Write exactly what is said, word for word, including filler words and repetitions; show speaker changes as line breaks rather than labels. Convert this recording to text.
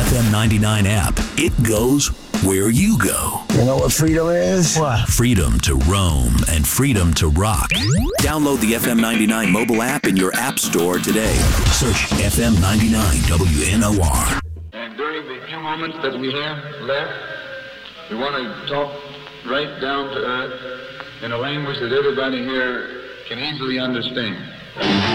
F M ninety-nine app. It goes where you go.
You know what freedom is?
What? Freedom to roam and freedom to rock. Download the F M ninety-nine mobile app in your app store today. Search F M ninety-nine W N O R.
And during the few moments that we have left, we want to talk right down to earth in a language that everybody here can easily understand.